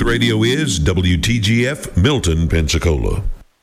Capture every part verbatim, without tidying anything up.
Radio is W T G F, Milton, Pensacola.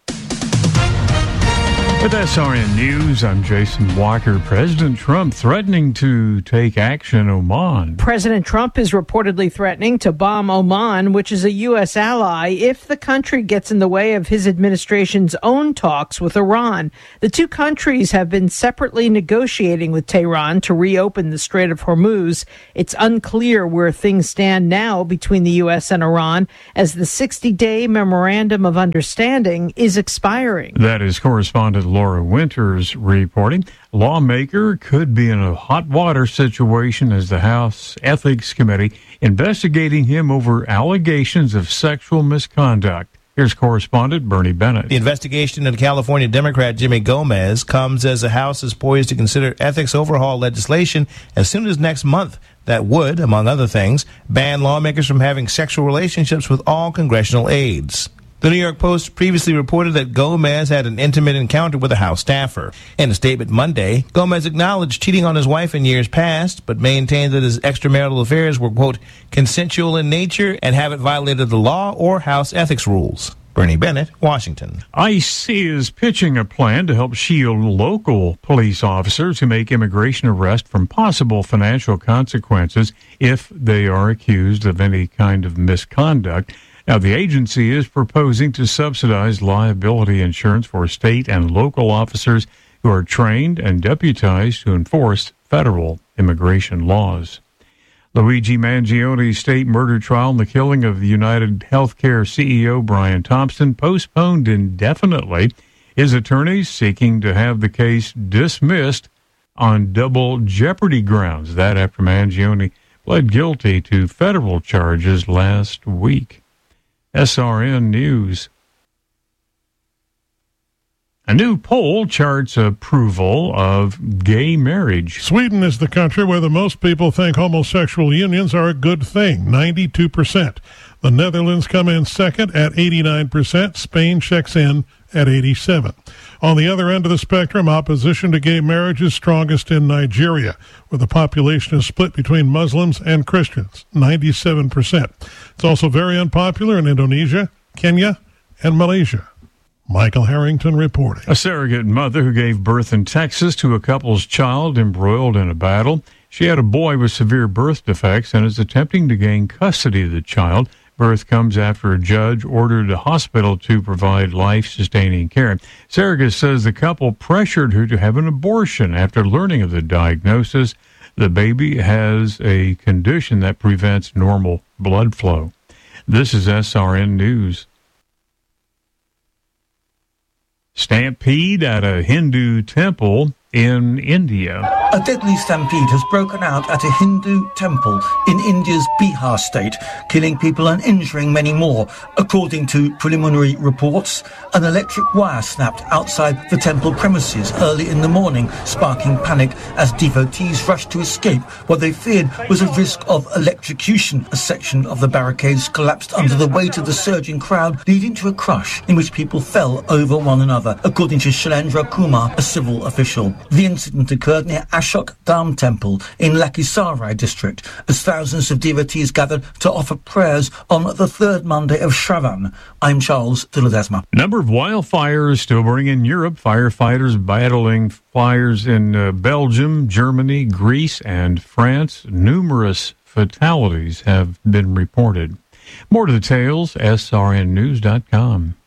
With S R N News, I'm Jason Walker. President Trump threatening to take action Oman. President Trump is reportedly threatening to bomb Oman, which is a U S ally, if the country gets in the way of his administration's own talks with Iran. The two countries have been separately negotiating with Tehran to reopen the Strait of Hormuz. It's unclear where things stand now between the U S and Iran, as the sixty-day Memorandum of Understanding is expiring. That is correspondent Laura Winters reporting. Lawmaker could be in a hot water situation as the House Ethics Committee investigating him over allegations of sexual misconduct. Here's correspondent Bernie Bennett. The investigation into California Democrat Jimmy Gomez comes as the House is poised to consider ethics overhaul legislation as soon as next month that would, among other things, ban lawmakers from having sexual relationships with all congressional aides. The New York Post previously reported that Gomez had an intimate encounter with a House staffer. In a statement Monday, Gomez acknowledged cheating on his wife in years past, but maintained that his extramarital affairs were, quote, consensual in nature and haven't violated the law or House ethics rules. Bernie Bennett, Washington. ICE is pitching a plan to help shield local police officers who make immigration arrests from possible financial consequences if they are accused of any kind of misconduct. Now, the agency is proposing to subsidize liability insurance for state and local officers who are trained and deputized to enforce federal immigration laws. Luigi Mangione state murder trial and the killing of the United Healthcare C E O Brian Thompson postponed indefinitely. His attorneys seeking to have the case dismissed on double jeopardy grounds. That after Mangione pled guilty to federal charges last week. S R N News. A new poll charts approval of gay marriage. Sweden is the country where the most people think homosexual unions are a good thing, ninety-two percent. The Netherlands come in second at eighty-nine percent. Spain checks in at eighty-seven. On the other end of the spectrum, opposition to gay marriage is strongest in Nigeria, where the population is split between Muslims and Christians, ninety-seven percent. It's also very unpopular in Indonesia, Kenya, and Malaysia. Michael Harrington reporting. A surrogate mother who gave birth in Texas to a couple's child embroiled in a battle. She had a boy with severe birth defects and is attempting to gain custody of the child. Birth comes after a judge ordered a hospital to provide life-sustaining care. Surrogate says the couple pressured her to have an abortion after learning of the diagnosis. The baby has a condition that prevents normal blood flow. This is S R N News. Stampede at a Hindu temple in India. A deadly stampede has broken out at a Hindu temple in India's Bihar state, killing people and injuring many more. According to preliminary reports, an electric wire snapped outside the temple premises early in the morning, sparking panic as devotees rushed to escape. What they feared was a risk of electrocution. A section of the barricades collapsed under the weight of the surging crowd, leading to a crush in which people fell over one another, according to Shailendra Kumar, a civil official. The incident occurred near Ashok Dham Temple in Lakhisarai district, as thousands of devotees gathered to offer prayers on the third Monday of Shravan. I'm Charles de Ledesma. Number of wildfires still burning in Europe. Firefighters battling fires in uh, Belgium, Germany, Greece, and France. Numerous fatalities have been reported. More details, S R N news dot com.